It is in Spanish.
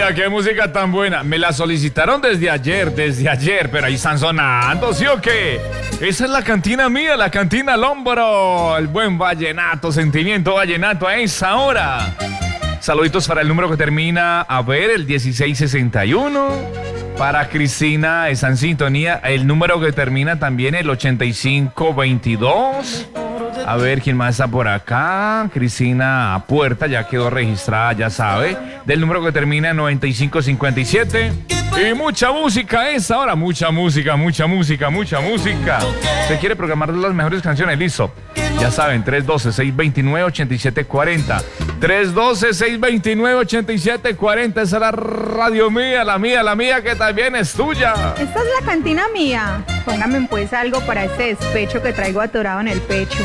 mía, qué música tan buena. Me la solicitaron desde ayer, pero ahí están sonando, ¿sí o qué? Esa es la cantina mía, la cantina al hombro. El buen vallenato, sentimiento vallenato a esa hora. Saluditos para el número que termina, el 1661. Para Cristina, está en sintonía. El número que termina también, el 8522. A ver, ¿quién más está por acá? Cristina Puerta, ya quedó registrada, ya sabe. Del número que termina en 9557. Y mucha música es ahora. Mucha música. ¿Se quiere programar las mejores canciones? Listo. Ya saben, 312-629-8740. 312-629-8740. Esa es la radio mía, la mía, que también es tuya. Esta es la cantina mía. Póngame pues algo para ese despecho que traigo atorado en el pecho.